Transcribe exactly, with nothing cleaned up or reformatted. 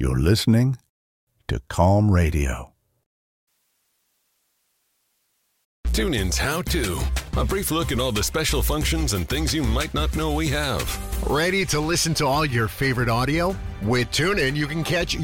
You're listening to Calm Radio. TuneIn's How To. A brief look at all the special functions and things you might not know we have. Ready to listen to all your favorite audio? With TuneIn, you can catch